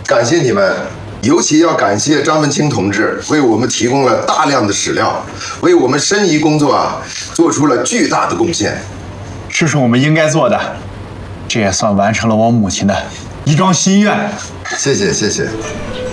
感谢你们，尤其要感谢张文清同志为我们提供了大量的史料，为我们申遗工作做出了巨大的贡献。 这是我们应该做的，这也算完成了我母亲的一桩心愿。 谢谢谢谢。